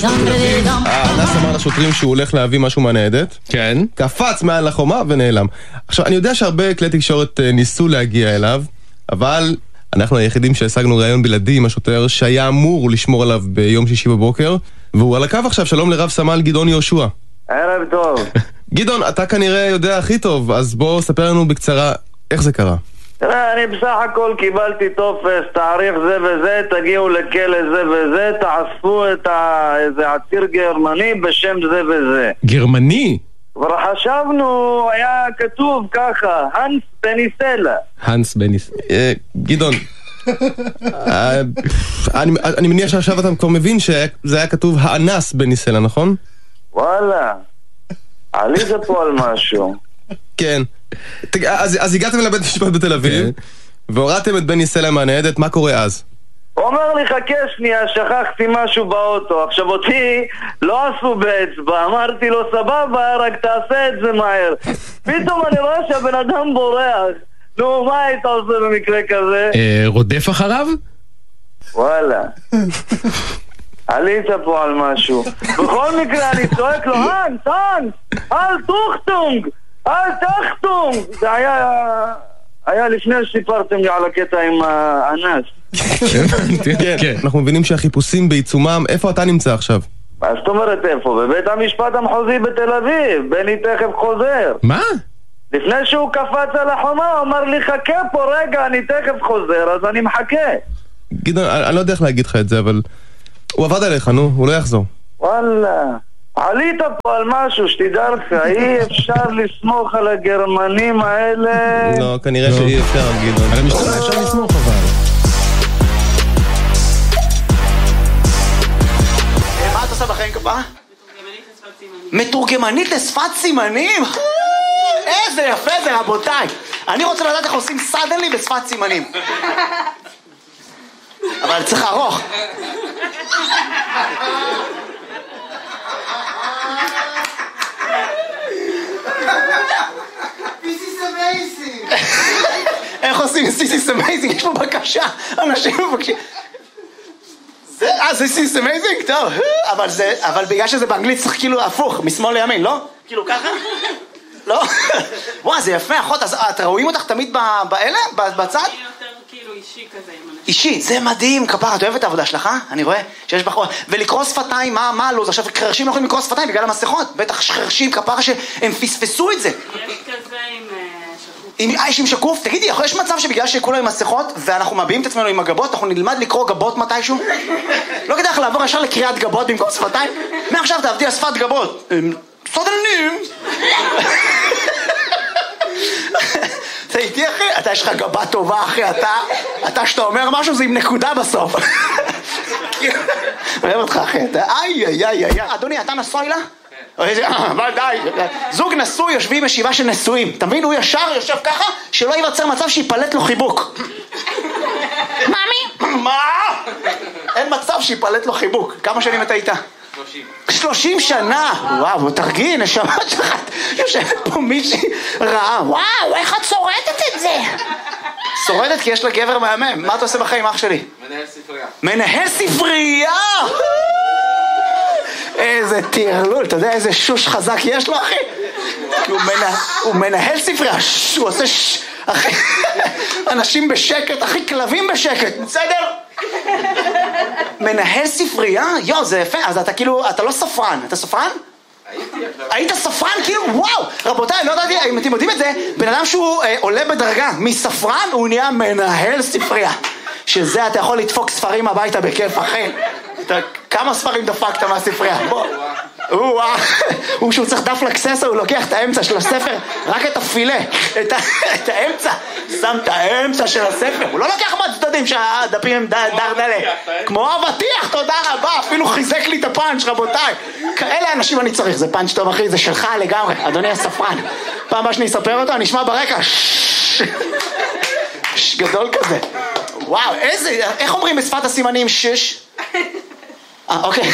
האנס אמר לשוטרים שהוא הולך להביא משהו מהניידת, כן. קפץ מעל לחומה ונעלם. עכשיו, אני יודע שהרבה כלי תקשורת ניסו להגיע אליו, אבל אנחנו היחידים שהשגנו ראיון בלעדי עם השוטר שהיה אמור לשמור עליו ביום שישי בבוקר, והוא על הקו עכשיו. שלום לרב סמל גדעון יהושע. ערב טוב. גדעון, אתה כנראה יודע הכי טוב, אז בוא ספר לנו בקצרה איך זה קרה. תראה, אני בסך הכל קיבלתי טופס, תאריך זה וזה, תגיעו לכלא זה וזה, תאספו את איזה עציר גרמני בשם זה וזה. גרמני? כבר חשבנו, היה כתוב ככה, הנס בניסלה. הנס בניסלה. גדעון, אני מניח שעכשיו אתה כבר מבין שזה היה כתוב האנס בניסלה, נכון? וואלה, עלית פה על משהו. כן. אז הגעתם לבית משפט בתל אביב, והורדתם את בני סלע מהניידת, מה קורה אז? הוא אומר לי, חכה שנייה, שכחתי משהו באוטו. עכשיו אותי לא עשו באצבע, אמרתי לו סבבה, רק תעשה את זה מהר. פתאום אני רואה שהבן אדם בורח. נו, מה היית עושה במקרה כזה? רודף אחריו? וואלה, עלית פה על משהו. בכל מקרה אני צועק לו, הנס, אל תוכטונג, אל תחתום. זה היה לפני שסיפרתם לי על הקטע עם האנס. כן, אנחנו מבינים שהחיפושים בעיצומם. איפה אתה נמצא עכשיו? מה זאת אומרת איפה? בבית המשפט המחוזי בתל אביב. בני תכף חוזר. מה? לפני שהוא קפץ על החומה הוא אמר לי חכה פה רגע, אני תכף חוזר, אז אני מחכה. גדעון, אני לא יודע איך להגיד לך את זה, אבל הוא עבד עליך, נו, הוא לא יחזור. וואלה, עלית פה על משהו, שתדע לך, אי אפשר לסמוך על הגרמנים האלה. לא, כנראה שאי אפשר, גדעון. על המשטרה אפשר לסמוך אבל. מה את עושה בחיים כפרה? מתורגמנית לשפת סימנים? איזה יפה זה רבותיי. אני רוצה לדעת איך עושים סדלי בשפת סימנים. אבל צריך ארוך. This is amazing. איך עושים This is amazing? יש פה בקשה. אנשים מבקשים. This is amazing? טוב. אבל בגלל שזה באנגלית צריך כאילו הפוך, משמאל לימין, לא? כאילו ככה? לא? וואי, זה יפה, אחות. אז את רואים אותך תמיד באלה? בצד? אני יותר כאילו אישי כזה. אישי, זה מדהים, כפרה, את אוהבת את העבודה שלך, אני רואה שיש בחור, ולקרוא שפתיים, מה הלו"ז? עכשיו, חרשים לא יכולים לקרוא שפתיים בגלל המסכות, בטח חרשים, כפרה שהם פספסו את זה. יש כזה עם שקוף. יש עם שקוף? תגידי, יש מצב שבגלל שכולם עם מסכות, ואנחנו מביעים את עצמנו עם הגבות, אנחנו נלמד לקרוא גבות מתישהו? לא כדאי לך לעבור ישר לקריאת גבות במקום שפתיים? מעכשיו תעבדי על שפת גבות. סודלנים! אתה איתי אחי? אתה יש לך גבה טובה אחי, אתה שאתה אומר משהו זה עם נקודה בסוף. אוהב אותך אחי, אתה אדוני, אתה נשוי לה? אבל די, זוג נשוי יושבים ישיבה של נשואים, אתה מבין? הוא ישר יושב ככה שלא ייווצר מצב שיפלט לו חיבוק. מאמי? מה? אין מצב שיפלט לו חיבוק. כמה שנים אתה איתה? 30 שנה. וואו, תרגיעי, נשמה שלך. יושבת פה מישהי רעה. וואו, איך את שורדת את זה? שורדת כי יש לה גבר מהמם. מה אתה עושה בחיים, אח שלי? מנהל ספרייה. מנהל ספרייה! איזה תירלול, אתה יודע איזה שוש חזק יש לו, אחי? הוא מנהל ספרייה, הוא עושה אחי, אנשים בשקט, אחי, כלבים בשקט, בסדר? מנהל ספרייה? יו, זה יפה, אז אתה כאילו, אתה לא ספרן, אתה ספרן? היית ספרן? כאילו, וואו! רבותיי, לא יודעתי, אם אתם יודעים את זה, בן אדם שהוא עולה בדרגה מספרן, הוא נהיה מנהל ספרייה. שזה אתה יכול לדפוק ספרים הביתה בכיף, אחי. כמה ספרים דפקת מהספרייה? בוא. הוא שהוא צריך דף לקססה, הוא לוקח את האמצע של הספר, רק את הפילה, את האמצע, שם את האמצע של הספר. הוא לא לוקח מהצדדים שהדפים הם דרדלה. כמו אבטיח, תודה רבה, אפילו חיזק לי את הפאנץ' רבותיי. כאלה אנשים אני צריך, זה פאנץ' טוב אחי, זה שלך לגמרי, אדוני הספרן. פעם הבאה שאני אספר אותו, אני אשמע ברקע. גדול כזה. וואו, איך אומרים בשפת הסימנים שש? אוקיי.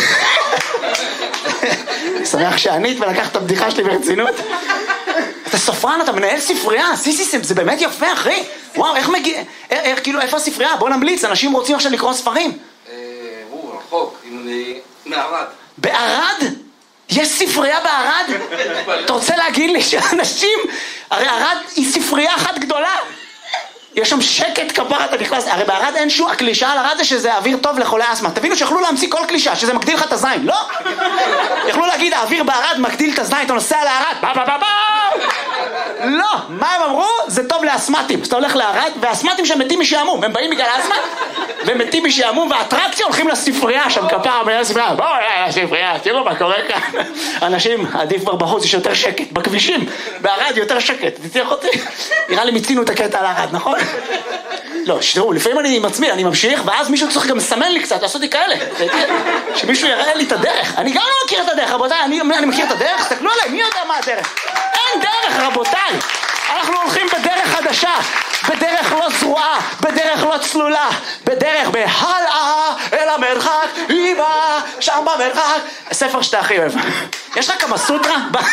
אני שמח שענית ולקחת את הבדיחה שלי ברצינות. אתה ספרן, אתה מנהל ספרייה, סיסיסם, זה באמת יפה אחי. וואו, איך מגיע, כאילו, איפה הספרייה? בוא נמליץ, אנשים רוצים עכשיו לקרוא ספרים. רחוק, מערד. בערד? יש ספרייה בערד? אתה רוצה להגיד לי שאנשים... הרי ערד היא ספרייה אחת גדולה. יש שם שקט כפרה, אתה נכנס... הרי בערד אין שום... הקלישה על ערד זה שזה אוויר טוב לחולי אסמה. תבינו שיכולו להמציא כל קלישה, שזה מגדיל לך את הזין, לא? יכלו להגיד, האוויר בערד מגדיל את הזין, אתה נוסע לערד, לא, מה הם אמרו? זה טוב לאסמטים. אז אתה הולך לערד, והאסמטים שם מתים משעמום. הם באים בגלל אסמה, והם מתים משעמום, והאטרקציה הולכים לספרייה שם כפרה, לספרייה. בואו, לספרייה, תראו מה קורה כאן. אנשים, עדיף כבר בחוץ, יש יותר שקט. בכבישים, בערד יותר שקט. תצליח אותי? נראה לי מיצינו את הקטע על הערד, נכון? לא, שתראו, לפעמים אני עם עצמי, אני ממשיך, ואז מישהו צריך גם לסמן לי קצת, לעשות לי כאלה. שמישהו יראה לי את הדרך. אני גם לא מכיר את הדרך, רבותיי, אני מכיר את הדרך, תסתכלו עליי, מי יודע מה הדרך? אין דרך, רבותיי. אנחנו הולכים בדרך חדשה, בדרך לא זרועה, בדרך לא צלולה, בדרך בהלאה אל המרחק, אימא, שם במרחק. הספר שאתה הכי אוהב. יש לך כמה סוטרה?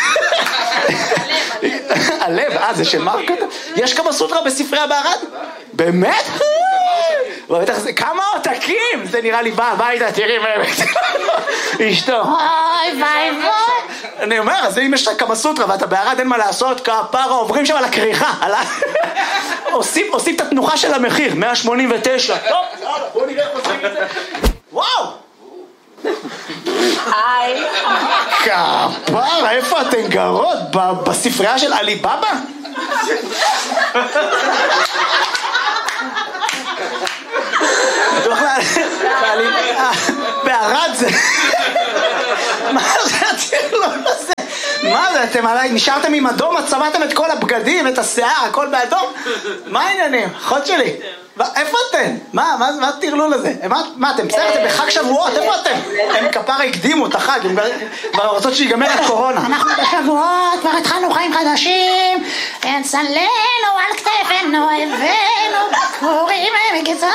הלב, זה של מרק? יש כמה סוטרה בספרייה בערד? באמת? כמה עותקים? זה נראה לי בא הביתה, תראי אשתו. אוי ביי ביי. אני אומר, אז אם יש לך כמה סוטרה ואתה בערד אין מה לעשות, כפרה עוברים שם על הכריכה. עושים את התנוחה של המחיר, 189. טוב, בואו נראה איך עושים את זה. וואו! היי. כפרה, איפה אתן גרות? בספרייה של עליבאבא? בערד זה... מה זה התרלול הזה? מה זה, אתם עליי, נשארתם עם אדום, צבעתם את כל הבגדים, את השיער, הכל באדום? מה העניינים? אחות שלי, איפה אתם? מה התרלול הזה? מה אתם? בסדר, אתם בחג שבועות, איפה אתם? הם כפרה הקדימו את החג, הם כבר רוצות שיגמר הקורונה. אנחנו בשבועות, כבר התחלנו חיים חדשים, נסלנו על כתפינו, הבאנו קוראים מגצד.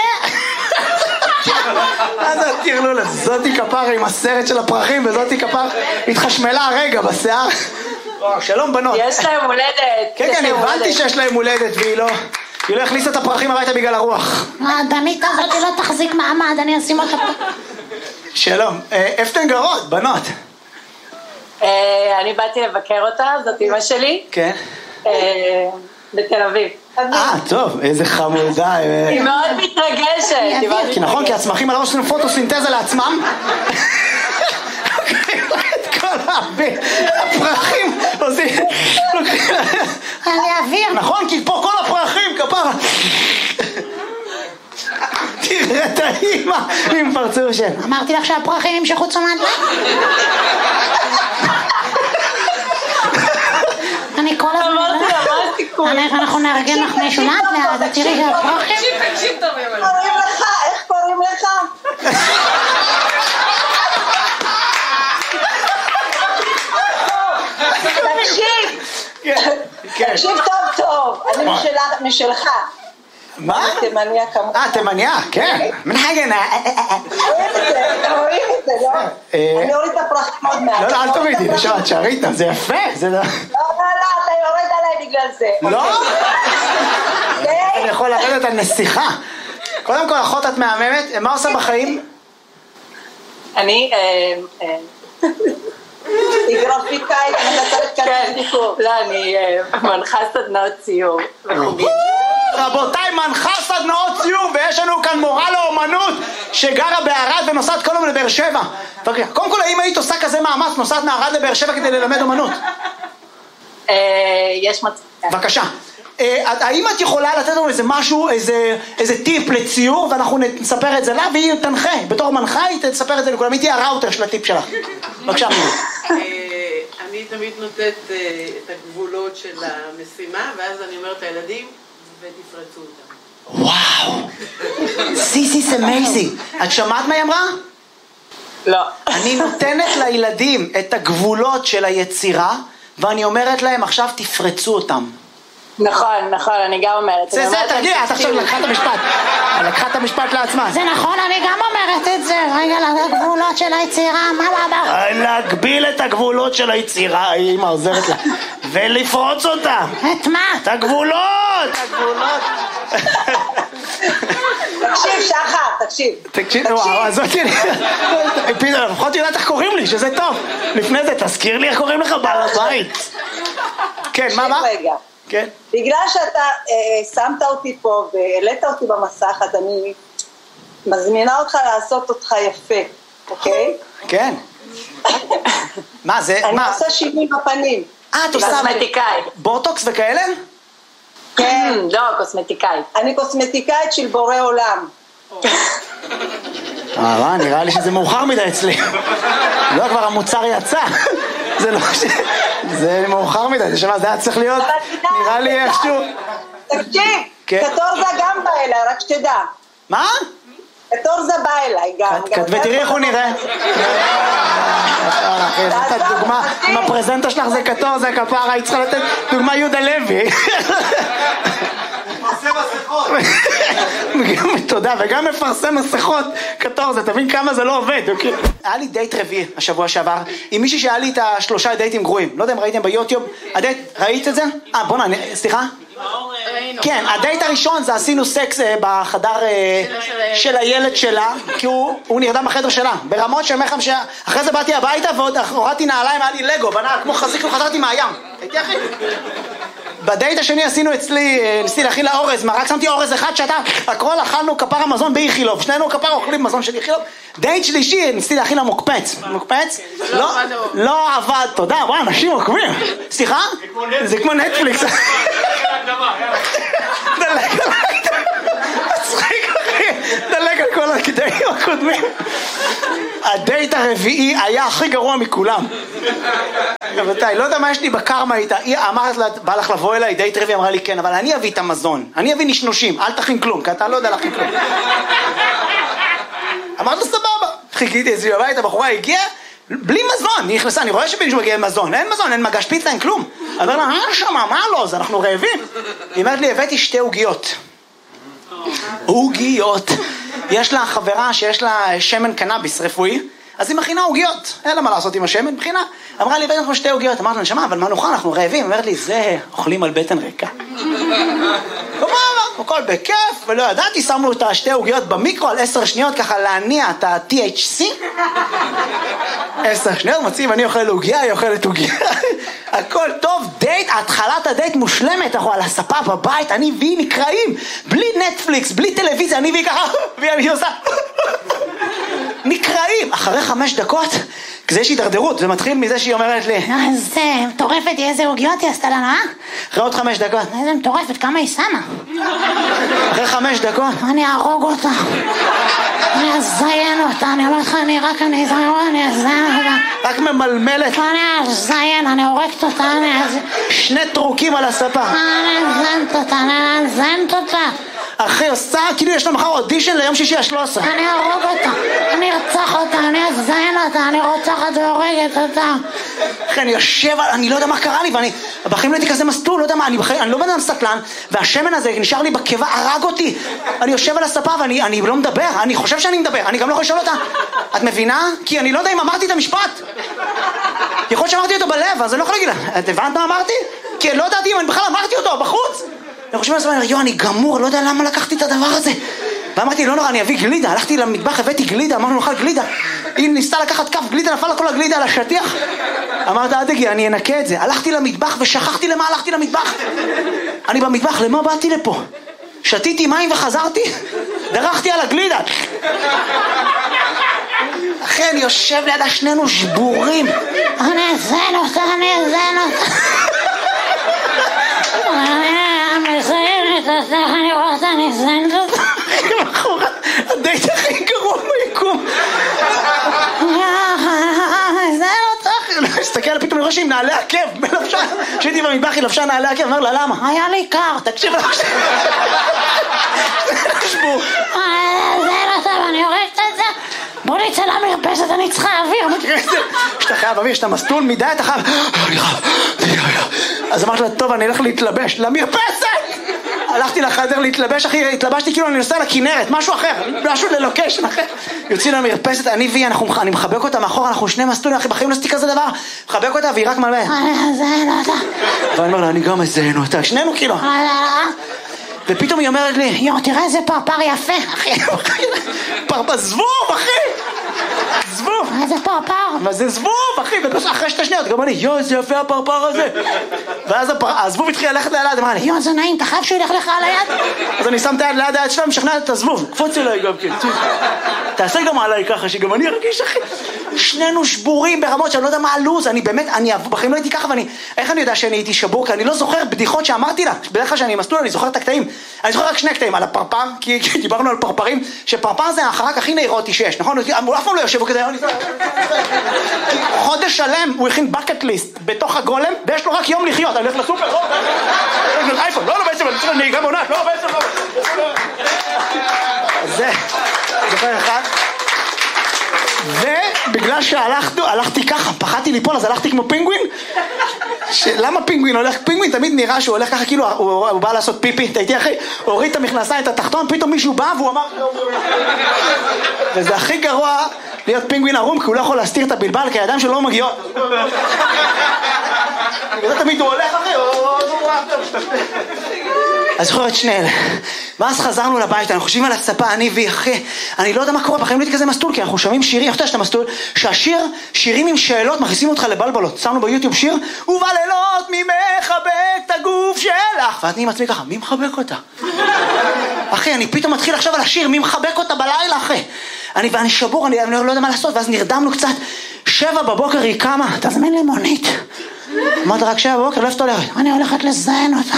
מה זה התרלול הזה? זאתי כפרה עם הסרט של הפרחים, וזאתי כפרה התחשמלה הרגע בשיער. שלום בנות. יש להם הולדת. כן, כן, הבנתי שיש להם הולדת, והיא לא הכניסה את הפרחים הביתה בגלל הרוח. הדמית הזאת לא תחזיק מעמד, אני אשים אותה פה. שלום, איפה אתן גרות, בנות? אני באתי לבקר אותה, זאת אמא שלי. כן. בתל אביב. טוב, איזה חמודה. היא מאוד מתרגשת. כי נכון, כי הצמחים הלא עושים פוטוסינתזה לעצמם. את כל הפרחים עושים... אני אוויר. נכון, כי פה כל הפרחים, כפרה. תראה את האמא עם פרצוף של... אמרתי לך שהפרחים ימשכו תשומת לב. אני כל הזמן... אנחנו נארגן לך משהו לאט, תראי שהפרחים... תקשיב טוב, ימל. קוראים לך, איך קוראים לך? תקשיב טוב טוב, אני משלך. מה? תימניה כמוך. תימניה, כן. מנחגן. רואים את זה, לא? אני אוריד את הפרחים עוד מעט. לא, אל תורידי, נשארת, שערית, זה יפה. לא, אתה יורד עליי בגלל זה. לא? אני יכול לרדת על נסיכה. קודם כל, אחות את מהממת, מה עושה בחיים? אני... היא גרפיקאית, אני נתנת כאן דיקור. לא, אני מנחה סדנאות ציור וחוגים. רבותיי, מנחה סדנאות ציור, ויש לנו כאן מורה לאומנות שגרה בערד ונוסעת כל יום לבאר שבע. קודם כל, האם היית עושה כזה מאמץ, נוסעת מערד לבאר שבע כדי ללמד אומנות? יש מצב. בבקשה. האם את יכולה לתת לנו איזה משהו, איזה טיפ לציור, ואנחנו נספר את זה לה, והיא תנחה. בתור מנחה היא תספר את זה לכולם. היא תהיה הראוטר של הטיפ שלך. בבקשה. אני תמיד נותנת את הגבולות של המשימה, ואז אני אומרת לילדים, ותפרצו אותם. וואו. This is amazing. את שמעת מה היא אמרה? לא. אני נותנת לילדים את הגבולות של היצירה, ואני אומרת להם, עכשיו תפרצו אותם. נכון, אני גם אומרת. זה, תרגיע, את עכשיו לקחה את המשפט. לקחה את המשפט לעצמה. זה נכון, אני גם אומרת את זה. רגע, לגבולות של היצירה, מה? להגביל את הגבולות של היצירה, היא עוזרת לה. ולפרוץ אותם. את מה? את הגבולות! תקשיב, שחר, תקשיב. תקשיב, וואו, אז אותי, לפחות יודעת איך קוראים לי, שזה טוב. לפני זה, תזכיר לי איך קוראים לך בעל הבית. כן, מה? רגע. כן. בגלל שאתה שמת אותי פה והעלית אותי במסך, אז אני מזמינה אותך לעשות אותך יפה, אוקיי? כן. מה זה? אני עושה שינוי בפנים. את עושה קוסמטיקאית. בוטוקס וכאלה? כן. לא, קוסמטיקאית. אני קוסמטיקאית של בורא עולם. נראה לי שזה מאוחר מדי אצלי. לא, כבר המוצר יצא. זה לא ש... זה מאוחר מדי, זה היה צריך להיות, נראה לי איכשהו. תקשיב, קטורזה גם בא אליי, רק שתדע. מה? קטורזה בא אליי גם. ותראי איך הוא נראה. נתת דוגמה, עם הפרזנטה שלך זה קטורזה, כפרה, היא צריכה לתת דוגמה יהודה לוי. מפרסם מסכות. תודה, וגם מפרסם מסכות קטורזה, תבין כמה זה לא עובד. היה לי דייט רביעי השבוע שעבר עם מישהי שהיה לי את 3 דייטים גרועים. לא יודע אם ראיתם ביוטיוב, ראית את זה? בוא'נה, סליחה? כן, הדייט הראשון זה עשינו סקס בחדר של הילד שלה, כי הוא נרדם בחדר שלה, ברמות של מחם אחרי זה באתי הביתה ועוד הורדתי נעליים, היה לי לגו, בנעל כמו חזיק וחזרתי מהים. הייתי אחי? בדייט השני עשינו אצלי, ניסיתי להכין לה אורז, רק שמתי אורז אחד שאתה, הכל אכלנו כפר המזון באיכילוב, שנינו כפר אוכלים מזון של איכילוב. דייט שלישי, ניסיתי להכין לה מוקפץ. מוקפץ? לא עבד, תודה, וואי, אנשים עוקבים. סליחה? זה כמו נטפליקס. דלג על כל הקטעים הקודמים. הדייט הרביעי היה הכי גרוע מכולם. רבותיי, לא יודע מה יש לי בקרמה איתה. היא אמרת לה, בא לך לבוא אליי, דייט רביעי, אמרה לי כן, אבל אני אביא את המזון, אני אביא נשנושים, אל תכין כלום, כי אתה לא יודע להכין כלום. אמרת סבבה, חיכיתי אצלי בבית, הבחורה הגיעה בלי מזון, היא נכנסה, אני רואה שמישהו מגיע עם מזון, אין מזון, אין מגש פיצה, אין כלום. אני אומר לה, שמה, מה לא, אז אנחנו רעבים. היא אומרת לי, הבאתי 2 עוגיות. עוגיות. יש לה חברה שיש לה שמן קנאביס רפואי, אז היא מכינה עוגיות, אין לה מה לעשות עם השמן, מכינה. אמרה לי, הבאתי 2 עוגיות, אמרת לה, נשמה, אבל מה נאכל, אנחנו רעבים. אומרת לי, זה, אוכלים על בטן ריקה. הכל בכיף, ולא ידעתי, שמנו את 2 עוגיות במיקרו על 10 שניות, ככה להניע את ה-THC. 10 שניות, מציב, אני אוכל עוגיה, היא אוכלת עוגיה. הכל טוב, דייט, התחלת הדייט מושלמת, אנחנו על הספה בבית, אני והיא נקראים, בלי נטפליקס, בלי טלוויזיה, אני והיא ככה, והיא עושה... נקראים, אחרי 5 דקות, כזה יש הידרדרות, זה מתחיל מזה שהיא אומרת לי, איזה מטורפת, איזה עוגיות היא עשתה לנו, אחרי עוד 5 דקות. איזה מטורפת, כמה היא שמה. אחרי 5 דקות. אני ארוג אותה, אני אזיין אותה, אני אומר לך, אני אזיין אותה. רק ממלמלת. אני אזיין, אני הורגת אותה, 2 טרוקים על הספה. אני אזיינת אותה. אחי עושה, כאילו יש לה מחר אודישן ליום שישי ה-13. אני ארוג אותה, אני ארצח אותה, אני אזיין אותה, אני רוצחת והורגת אותה. אחי, אני יושב, אני לא יודע מה קרה לי, ואני, בחיים לא הייתי כזה מסטול, לא יודע מה, אני לא בן אדם סטלן, והשמן הזה נשאר לי בקיבה, הרג אותי. אני יושב על הספה ואני לא מדבר, אני חושב שאני מדבר, אני גם לא יכול לשאול אותה. את מבינה? כי אני לא יודע אם אמרתי את המשפט. יכול להיות שאמרתי אותו בלב, אז אני לא יכול להגיד לה, את הבנת מה אמרתי? כי לא ידעתי אם אני בכלל אמרתי אותו בחוץ. אני חושב לעצמי, יו, אני גמור, לא יודע למה לקחתי את הדבר הזה. ואמרתי, לא נורא, אני אביא גלידה. הלכתי למטבח, הבאתי גלידה, אמרנו, נאכל גלידה. היא ניסתה לקחת כף גלידה, נפל כל הגלידה על השטיח. אמרת, אל תגיע, אני אנקה את זה. הלכתי למטבח ושכחתי למה הלכתי למטבח. אני במטבח, למה באתי לפה? שתיתי מים וחזרתי, דרכתי על הגלידה. אחי, אני יושב לידה, שנינו שבורים. אני אזיין אותה, אני אזיין אותה. אני אזיינת אותה, אני רואה אותה, אני אזיינת אותה. הדייט הכי גרוע ביקום. אני אזיין אותה. הסתכל, פתאום נראה שהיא נעלי עקב בלבשה. כשהייתי במטבח היא לבשה נעלי עקב, אמר לה למה? היה לי קר. תקשיב לה. אני אזיין אותה ואני הורגת את זה. בוא נצא למרפסת, אני צריכה אוויר. שאתה חייב אוויר, שאתה מסטול מדי, אתה חייב... אז אמרתי לה, טוב, אני אלך להתלבש למרפסת. הלכתי לחדר להתלבש, אחי, התלבשתי כאילו אני נוסע לכנרת, משהו אחר, משהו ללוקיישן אחר. יוצאים למרפסת, אני והיא, אני מחבק אותה מאחור, אנחנו 2 מסטולים, אחי, בחיים לא עשיתי כזה דבר. מחבק אותה והיא רק מלמד. אני אזיין אותה. ואני אומר לה, אני גם אזיין אותה, שנינו כאילו. ופתאום היא אומרת לי, יו, תראה איזה פרפר יפה, אחי. פרפר, זבוב, אחי. זבוב. איזה פרפר. מה זה זבוב, אחי? ואחרי 2 שניות, גם אני, יו, איזה יפה הפרפר הזה. ואז הזבוב התחיל ללכת ליד, אמרה לי, יו, זה נעים, אתה חייב שהוא ילך לך על היד? אז אני שם את היד ליד היד שלה, משכנעת את הזבוב. קפוץ אליי גם כן. תעשה גם עליי ככה, שגם אני ארגיש, אחי. שנינו שבורים ברמות שאני לא יודע מה הלוז. אני באמת, בחיים לא הייתי ככה, איך אני יודע שאני הייתי שבור? כי אני לא זוכר בדיחות שאמרתי לה. בדרך כלל שאני מסלול, אני זוכר את הקטעים. אני זוכר רק 2 קטעים, על הפרפר, כי דיברנו על פרפרים, שפרפר זה החרק הכי נאירוטי שיש, נכון? הוא אף פעם לא יושב כזה, חודש שלם הוא הכין בקט ליסט בתוך הגולם, ויש לו רק יום לחיות, אני הולך לסופר, לא, אייפון, לא, בעצם, אני צריך נהיגה מונעת, לא, בעצם, לא. זה, זוכר אחד. ובגלל שהלכתי ככה, פחדתי ליפול, אז הלכתי כמו פינגווין. למה פינגווין הולך? פינגווין תמיד נראה שהוא הולך ככה, כאילו הוא בא לעשות פיפי, אתה איתי אחי, הוריד את המכנסיים, את התחתון, פתאום מישהו בא והוא אמר, וזה הכי גרוע להיות פינגווין ערום, כי הוא לא יכול להסתיר את הבלבל, כי הידיים שלו לא מגיעות. וזה תמיד הוא הולך אחי, אז זוכרת 2 אלה. ואז חזרנו לבית, אנחנו חושבים על הספה, אני ואחי, אני לא יודע מה קורה, בחיים לא הייתי כזה מסטול, כי אנחנו שומעים שירים, אתה יודע שאתה מסטול, שירים עם שאלות, מכניסים אותך לבלבלות. שמנו ביוטיוב שיר, ובלילות מי מחבק את הגוף שלך, ואני עם עצמי ככה, מי מחבק אותה? אחי, אני פתאום מתחיל עכשיו על השיר, מי מחבק אותה בלילה, אחי? ואני שבור, אני לא יודע מה לעשות, ואז נרדמנו קצת. 7 בבוקר היא קמה, תזמין לי מונית. אמרת רק 7 בבוקר, לא איפה אתה הולכת? אני הולכת לזיין אותה.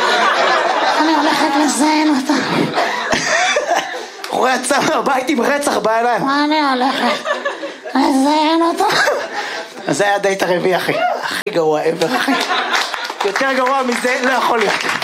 הוא יצא מהבית עם רצח בעיניים. מה אני הולכת? לזיין אותה. אז זה היה הדייט הרביעי, אחי. הכי גרוע ever, אחי. יותר גרוע מזה לא יכול להיות.